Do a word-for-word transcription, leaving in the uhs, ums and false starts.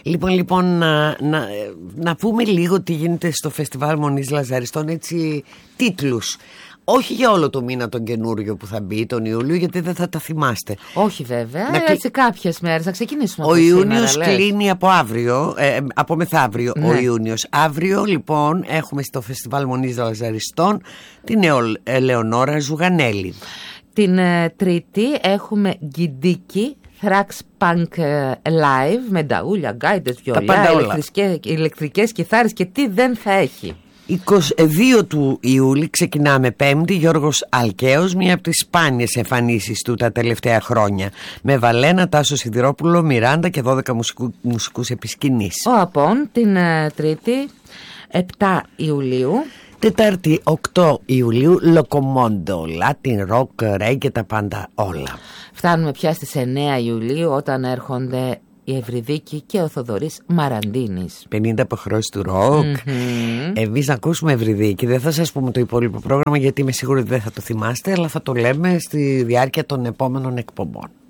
Λοιπόν, λοιπόν να, να, να πούμε λίγο τι γίνεται στο Φεστιβάλ Μονής Λαζαριστών, έτσι τίτλους. Όχι για όλο το μήνα τον καινούριο που θα μπει τον Ιούλιο, γιατί δεν θα τα θυμάστε. Όχι βέβαια, να... έτσι κάποιες μέρες. Να ξεκινήσουμε ο από Ιούνιος σήμερα, κλείνει λες. από αύριο, ε, από μεθαύριο ναι. ο Ιούνιος. Αύριο λοιπόν έχουμε στο Φεστιβάλ Μονής Λαζαριστών την Ελεονόρα Ζουγανέλη. Την ε, Τρίτη έχουμε Γκιντίκι Thrax Punk Live με νταούλια, γκάιντες, βιολιά, ηλεκτρικές, ηλεκτρικές κιθάρες και τι δεν θα έχει. είκοσι δύο του Ιούλη ξεκινάμε Πέμπτη, Γιώργος Αλκαίος, μία από τις σπάνιες εμφανίσεις του τα τελευταία χρόνια, με Βαλένα, Τάσο Σιδηρόπουλο, Μιράντα και δώδεκα μουσικού, μουσικούς επισκηνής. Ο Απών την uh, Τρίτη επτά Ιουλίου. Τετάρτη οκτώ Ιουλίου Λοκομόντο, Latin Rock, Reggae και τα πάντα όλα. Φτάνουμε πια στις εννέα Ιουλίου όταν έρχονται η Ευρυδίκη και ο Θοδωρής Μαραντίνης. πενήντα αποχρώσεις του ροκ. Mm-hmm. Εμείς να ακούσουμε Ευρυδίκη. Δεν θα σας πούμε το υπόλοιπο πρόγραμμα γιατί είμαι σίγουρη ότι δεν θα το θυμάστε, αλλά θα το λέμε στη διάρκεια των επόμενων εκπομπών.